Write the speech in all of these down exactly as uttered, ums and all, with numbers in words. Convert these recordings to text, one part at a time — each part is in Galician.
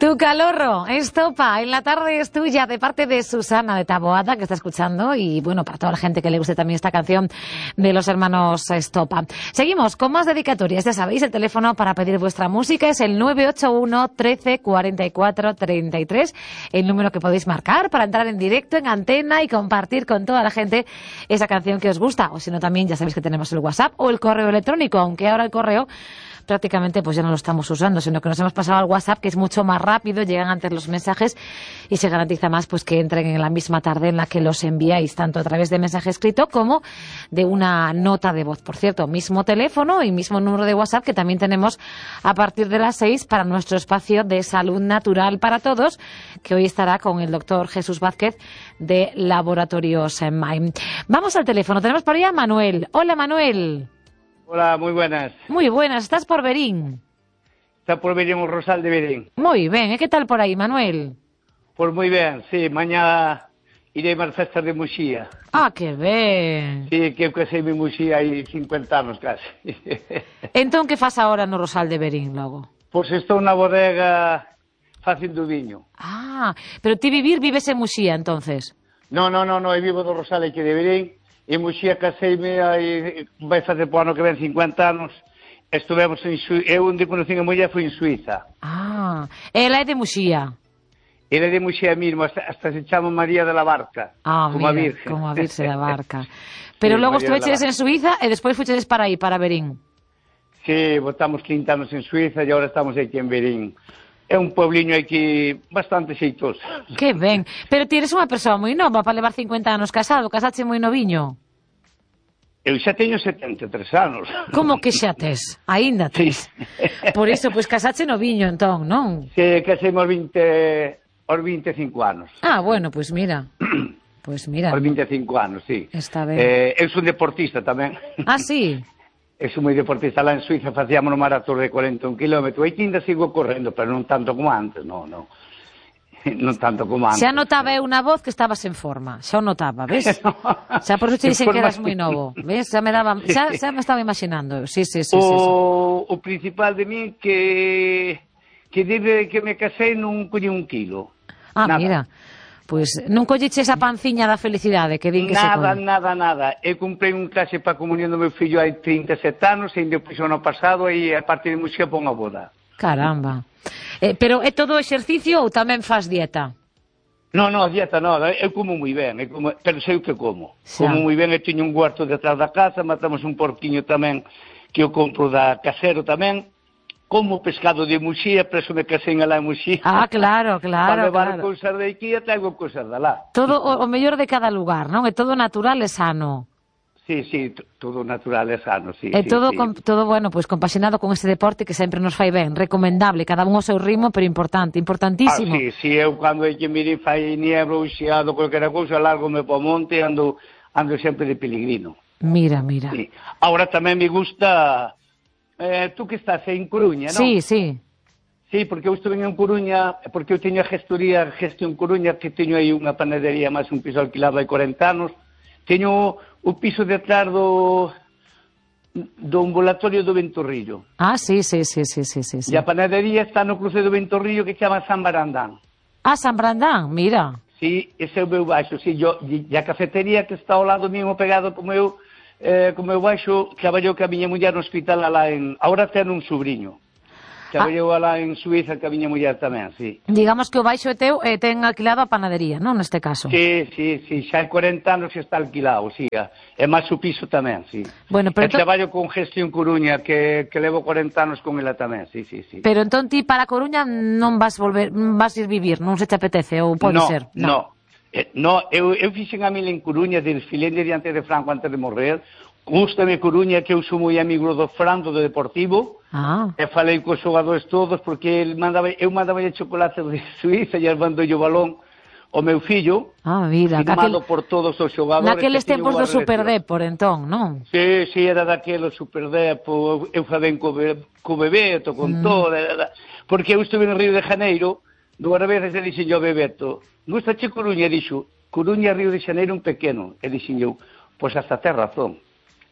Tu calorro, estopa, en la tarde es tuya, de parte de Susana de Taboada, que está escuchando, y bueno, para toda la gente que le guste también esta canción de los hermanos Estopa. Seguimos con más dedicatorias, ya sabéis, el teléfono para pedir vuestra música es el nueve ocho uno, trece, cuarenta y cuatro, treinta y tres, el número que podéis marcar para entrar en directo, en antena y compartir con toda la gente esa canción que os gusta, o si no también ya sabéis que tenemos el WhatsApp o el correo electrónico, aunque ahora el correo prácticamente pues ya no lo estamos usando, sino que nos hemos pasado al WhatsApp, que es mucho más rápido, llegan antes los mensajes y se garantiza más pues que entren en la misma tarde en la que los enviáis, tanto a través de mensaje escrito como de una nota de voz. Por cierto, mismo teléfono y mismo número de WhatsApp que también tenemos a partir de las seis para nuestro espacio de salud natural para todos, que hoy estará con el doctor Jesús Vázquez de Laboratorios Maim. Vamos al teléfono, tenemos por ahí a Manuel. Hola, Manuel. Hola, muy buenas. Muy buenas, estás por Verín. Está por Verín, un Rosal de Verín. Muy ben, e que tal por aí, Manuel? Pues moi ben, sí, mañá irei ás festas de Muxía. Ah, que ben. Sí, que eu casei en Muxía hai cincuenta anos casi. Entón, que faz agora no Rosal de Verín, logo? Pois pues estou na bodega facendo viño. Ah, pero ti vivir vives en Muxía, entonces? No, no, no, no, eu vivo do Rosal aquí de Verín. En Muxía caseime aí, vai fazer po ano que ven cincuenta anos. Estuvemos en Suiza, eu onde conocín a muller foi en Suiza. Ah, ela é de Muxía. Ela é de Muxía mismo, hasta, hasta se chama María de la Barca. Ah, como mira, a Virgen. como a Virxe da Barca. Pero Sí, logo María de la estuveches Barca. en Suiza e despois fuchedes para aí, para Verín. Sí, botamos quince anos en Suiza e agora estamos aquí en Verín. É un puebliño aquí bastante xeitoso. Que ben. Pero ti eres unha persoa moi nova para levar cincuenta anos casado, casache moi noviño. Eu xa teño setenta e tres anos. Como que xa tes? Aínda tes. Sí. Por iso, pois casache noviño, entón, non? Se casemos vinte, aos vinte e cinco anos. Ah, bueno, pois mira. Pois mira. Aos vinte e cinco anos, sí. Está ben. Eh, eu son deportista tamén. Ah, sí? Eu son moi deportista. Lá en Suiza facíamos un maratón de cuarenta y un kilómetros. Aí ainda sigo correndo, pero non tanto como antes, non, non. Non tanto como antes. Xa notaba eu na voz que estabas en forma, xa o notaba, ves? Xa por eso te dixen que eras moi novo, ves? Xa me daba, xa, xa me estaba imaginando, sí, sí, sí, o, sí, sí. o principal de mí que que desde que me casei non coñi un kilo. Ah, nada. mira, pois pues, non colleche esa panciña da felicidade que din que se Nada, colle. nada, nada. Eu comprei un clase para comunión do meu fillo hai trinta e sete anos e ainda puxo ano pasado e a parte de música pon a boda. Caramba. Eh, pero é todo exercicio ou tamén faz dieta? No, no, dieta non, eu como moi ben, eu como, pero sei o que como. Xa. Como moi ben, eu teño un huerto detrás da casa, matamos un porquiño tamén que eu compro da casero tamén, como pescado de Muxía, por eso me casei alá en Muxía. Ah, claro, claro, Para levar claro. cousas de aquí e traigo cousas de lá. Todo o, o mellor de cada lugar, non? É todo natural e sano. Sí, sí, t- todo natural e sano, sí. É sí, todo, sí. con, todo bueno, pois compaxinado con este deporte que sempre nos fai ben, recomendable, cada un ao seu ritmo, pero importante, importantísimo. Ah, sí, sí, eu cando hai que mirar fai niebla ou xeado, calquera cousa, largo-me po monte e ando, ando sempre de pelegrino. Mira, mira. Sí. Ahora tamén me gusta, eh, tú que estás en Coruña, non? Sí, sí. Sí, porque eu estuve en Coruña, porque eu teño a gestoría, gestión Coruña, que teño aí unha panadería máis un piso alquilado hai cuarenta anos, teño o piso detrás do do ambulatorio do Ventorrillo. Ah, sí, sí, sí, sí, sí, sí, sí. E a panadería está no cruce do Ventorrillo que se chama San Barandán. Ah, San Brandán, mira. Sí, ese é o meu baixo, sí, yo, e a cafetería que está ao lado mismo pegado como eu, eh, como eu baixo, traballou que a miña muller no hospital alá en, ahora ten un sobrinho. Traballou alá en Suiza que a miña muller tamén, sí. Digamos que o baixo é teu e ten alquilado a panadería, non, neste caso? Sí, sí, sí, xa hai cuarenta anos que está alquilado, sí, é máis o piso tamén, sí. Bueno, E pero entón- traballo con Gestión Coruña, que, que levo cuarenta anos con ela tamén, sí, sí, sí. Pero entón ti para a Coruña non vas volver, vas ir vivir, non se te apetece ou pode no, ser? No, eh, no, eu, eu fixen a mil en Coruña, desfilei diante de Franco antes de morrer. Gústame Coruña, que eu sou moi amigo do Fran, do Deportivo. Ah, E falei cos xogadores todos, porque el mandaba, eu mandaba chocolate de Suiza e el mandou o balón ao meu fillo, ah, mira, firmado naquel, por todos os xogadores. naqueles que tiño tempos do unha Super relación. Depor, entón, non? Sí, sí, era daquelo Super Depo, eu falei co, be, co Bebeto, con mm. todo, era, porque eu estuve en Río de Janeiro, dúas veces e dixen yo Bebeto, gustache Coruña? E dixo, Coruña e Río de Janeiro un pequeno, e dixen eu, pois hasta ten razón.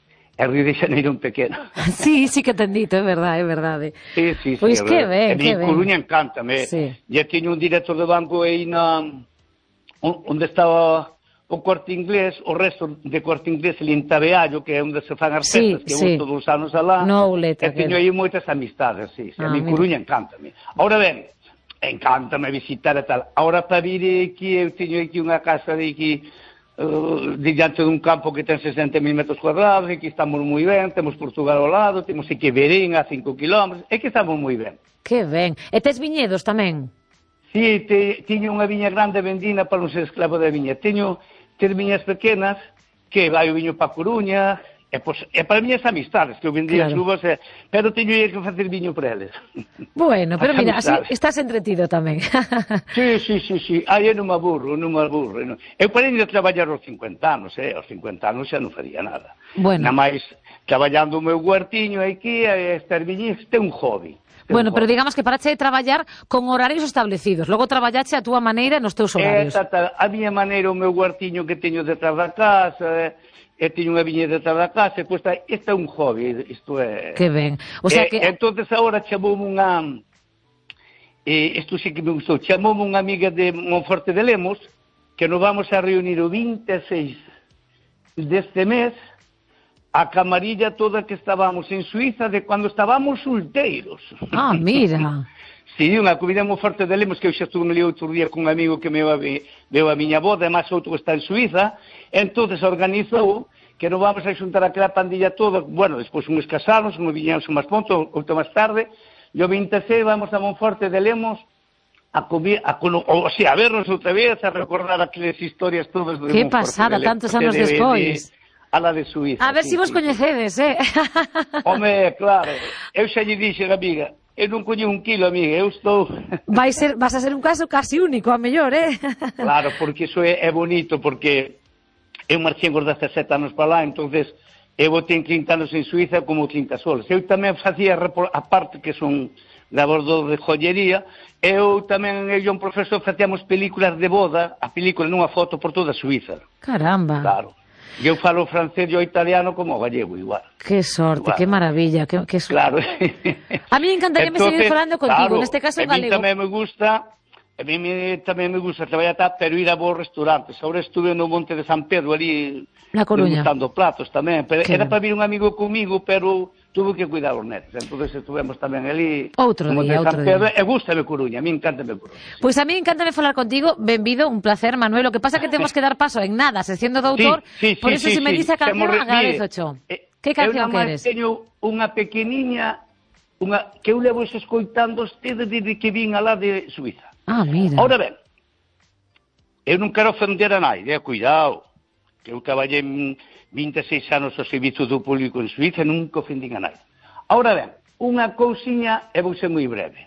é Río de Xaneiro un pequeno. Sí, sí que ten dito, é verdade, é verdade. Sí, sí, sí. Pois que ben, que ben. En Coruña encántame. Sí. E tiño un director de banco aí na onde estaba o Corte Inglés, o resto de Corte Inglés ali en Tabeallo, que é onde se fan as sí, festas, que sí. vou todos os anos alá. No Outlet, e teño aí moitas amistades, sí. sí. Ah, a mi mira. Coruña encántame. Ahora ben, encántame visitar e tal. Ahora para vir aquí, eu teño aquí unha casa de aquí, uh, diante dun campo que ten sesenta mil metros cuadrados, aquí estamos moi ben, temos Portugal ao lado, temos aquí Verín a cinco kilómetros, é que estamos moi ben. Que ben. E tes viñedos tamén? Si, te, tiño unha viña grande vendina para non ser esclavo da viña. Teño ter viñas pequenas, que vai o viño para Coruña, e, pois, e para miñas amistades, que eu vendía claro. As uvas, e, pero teño que facer viño para eles. Bueno, pero mira, así estás entretido tamén. Sí, sí, sí, sí. Aí eu non me aburro, non me aburro. Non. Eu parei de traballar aos cincuenta anos, eh? Aos cincuenta anos xa non faría nada. Bueno. Nada máis, traballando o meu huertiño aquí, e estar viñas, este é un hobby. Bueno, pero digamos que parache de traballar con horarios establecidos, logo traballache a túa maneira nos teus horarios. Exacta, a miña maneira, o meu huertiño que teño detrás da casa, e teño unha viña detrás da casa, e cuesta, isto é un hobby, isto é... Que ben. O sea que... E, entonces agora chamoume unha... E, isto sí que me gustou, chamoume unha amiga de Monforte de Lemos, que nos vamos a reunir o vinte e seis deste mes, a camarilla toda que estábamos en Suiza de cando estábamos solteiros. Ah, mira. Sí, unha comida moi forte de Lemos, que eu xa estuve ali outro día con un amigo que me veu a miña boda, e máis outro que está en Suiza, entonces organizou que nos vamos a xuntar aquela pandilla toda, bueno, despois uns casados, uns viñamos máis pronto, outro máis tarde, e o vinte e seis vamos a Monforte de Lemos a comer, a, o sea, a vernos outra vez, a recordar aquelas historias todas de que Monforte pasada, de Lemos, tantos anos de, despois. De, a la de Suiza. A ver sí, si vos sí, coñecedes, eh? Home, claro, eu xa lle dixen, amiga, eu non coño un kilo, amiga, eu estou... Vai ser, vas a ser un caso casi único, a mellor, eh? Claro, porque iso é, é bonito, porque eu marchei engordar dezasete anos para lá, entonces eu ten trinta anos en Suiza como trinta soles. Eu tamén facía, a parte que son labrador de joyería, eu tamén, eu e un profesor, facíamos películas de boda, a película nunha foto por toda Suiza. Caramba. Claro. E eu falo francés e o italiano como o gallego, igual. Que sorte, igual. Que maravilla, que, que sorte. Claro. A mí encantaría Entonces, seguir falando contigo, claro, neste caso en galego. A mí galego. tamén me gusta, a mí me, tamén me gusta traballar, pero ir a bons restaurantes. Ahora estuve no Monte de San Pedro, ali, na Coruña, degustando platos tamén. Pero que era ben. para vir un amigo comigo, pero tuve que cuidar os netos. Entonces estuvemos tamén ali outro no Monte día, de San outro Pedro. día. E gústame Coruña, a mí encántame Coruña. Sí. Pois a mí encántame falar contigo, benvido, un placer, Manuel. O que pasa é que temos que dar paso en nada, se siendo doutor, sí, sí, por eso sí, se me sí, dice a canción, re... agradezo cho. Eh, que canción eu queres? Eu teño unha pequeniña, unha, que eu levo escoitando ustedes desde que vin alá de Suiza. Ah, mira. Ahora ben, eu non quero ofender a naide, eh, cuidado, que eu traballei vinte e seis anos ao servizo do público en Suiza e nunca ofendín a naide. Ahora ben, unha cousiña, e vou ser moi breve.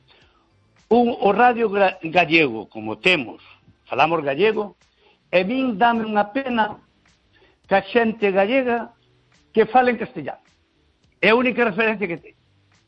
Un, o radio gallego, como temos, falamos gallego, e vin dame unha pena que a xente gallega que fala en castellano. É a única referencia que ten.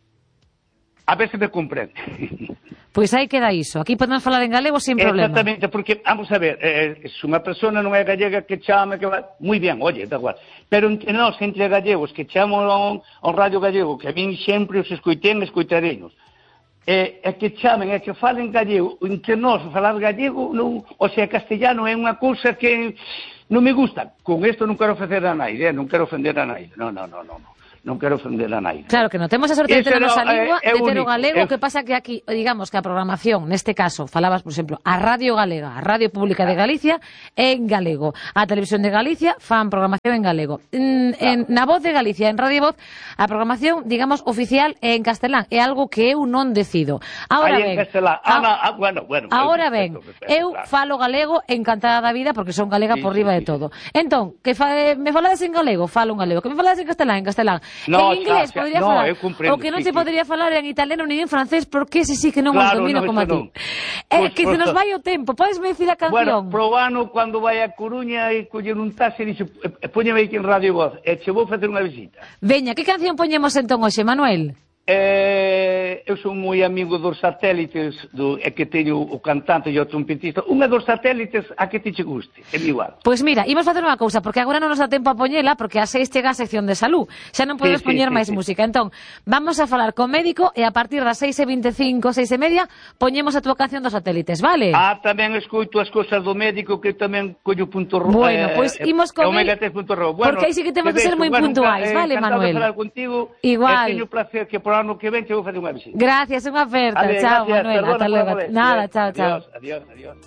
A ver se me comprende. Pois aí queda iso. Aquí podemos falar en galego sin problema. Exactamente, porque, vamos a ver, eh, se unha persona non é gallega que chame, que va... moi ben, oye, da igual. Pero entre nós, entre gallegos, que chamo ao, ao radio gallego, que a min sempre os escoitén, escoitareños, e, e que chamen, e que falen gallego, entre nós, falar gallego, non, o sea, castellano é unha cousa que non me gusta. Con isto non quero ofender a naide, eh, non quero ofender a naide, non, non, non, non. non quero ofender a naide. Claro que non, temos a sorte de ter a nosa lingua, é, é de ter o único, galego, é... o que pasa que aquí, digamos que a programación, neste caso, falabas, por exemplo, a Radio Galega, a Radio Pública de Galicia, é en galego. A Televisión de Galicia fan programación en galego. En, en, na Voz de Galicia, en Radio Voz, a programación, digamos, oficial é en castelán. É algo que eu non decido. Ahora ben, ben, ah, ah, ah, bueno, bueno, ahora ben, perfecto, eu claro. falo galego encantada da vida, porque son galega sí, por riba sí, de todo. Sí. Entón, que fa, me falades en galego, falo en galego. Que me falades en castelán, en castelán. No, en inglés, xa, xa, podría no, falar. O que non sí, se sí. podría falar en italiano ni en francés, porque ese sí que non claro, os domino no, como a ti. Non. É Pues, que pues, se nos vai o tempo. Podes me decir a canción? Bueno, probano cando vai a Coruña e coller un taxi e dixe, póñeme aquí en Radio Voz, e che vou facer unha visita. Veña, que canción poñemos entón hoxe, Manuel? Eh, eh, eu son moi amigo dos satélites, do, é que teño o cantante e o trompetista. Unha dos satélites a que te che guste, é igual. Pois mira, imos facer unha cousa, porque agora non nos dá tempo a poñela, porque a seis chega a sección de salud. Xa non podes sí, poñer sí, máis sí, música. Entón, vamos a falar con médico e a partir das seis e veinticinco, seis e media, poñemos a túa canción dos satélites, vale? Ah, tamén escoito as cousas do médico, que tamén coño punto ro. Bueno, eh, pois imos con Omega el, tres punto ro. Bueno, porque aí sí que temos que ser moi bueno, puntuais, eh, vale, encantado Manuel? de falar contigo. Igual. E teño placer que por ano que ven che vou facer unha visita. Gracias, unha oferta. Vale, chao, gracias, Manuel. perdona Hasta por luego. la molestia. Nada, chao, chao. Adiós, adiós, adiós.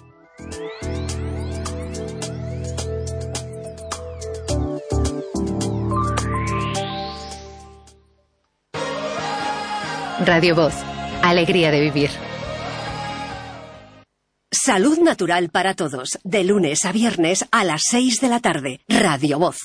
Radio Voz, alegría de vivir. Salud natural para todos, de lunes a viernes a las seis de la tarde. Radio Voz.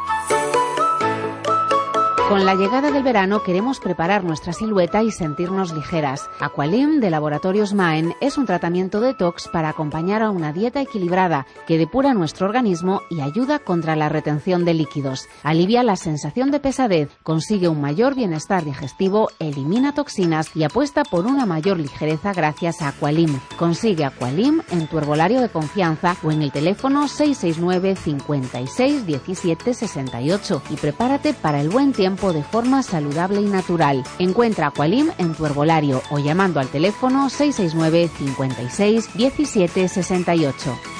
Con la llegada del verano queremos preparar nuestra silueta y sentirnos ligeras. Aqualim de Laboratorios Maen es un tratamiento detox para acompañar a una dieta equilibrada que depura nuestro organismo y ayuda contra la retención de líquidos. Alivia la sensación de pesadez, consigue un mayor bienestar digestivo, elimina toxinas y apuesta por una mayor ligereza gracias a Aqualim. Consigue Aqualim en tu herbolario de confianza o en el teléfono seis seis nueve, cincuenta y seis, diecisiete, sesenta y ocho y prepárate para el buen tiempo de forma saludable y natural. Encuentra Aqualim en tu herbolario o llamando al teléfono seis seis nueve, cincuenta y seis, diecisiete, sesenta y ocho.